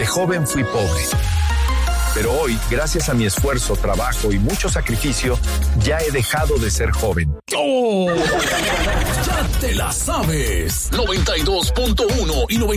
De joven fui pobre. Pero hoy, gracias a mi esfuerzo, trabajo y mucho sacrificio, ya he dejado de ser joven. ¡Oh! ¡Ya te la sabes! 92.1 y 92.